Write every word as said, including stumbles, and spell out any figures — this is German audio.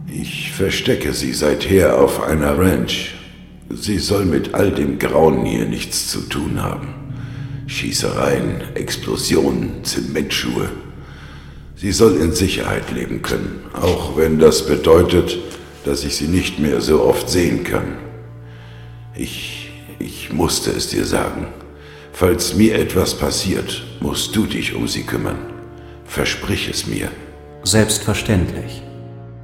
Ich verstecke sie seither auf einer Ranch. Sie soll mit all dem Grauen hier nichts zu tun haben. Schießereien, Explosionen, Zementschuhe. Sie soll in Sicherheit leben können, auch wenn das bedeutet, dass ich sie nicht mehr so oft sehen kann. Ich, ich musste es dir sagen. Falls mir etwas passiert, musst du dich um sie kümmern. Versprich es mir. Selbstverständlich.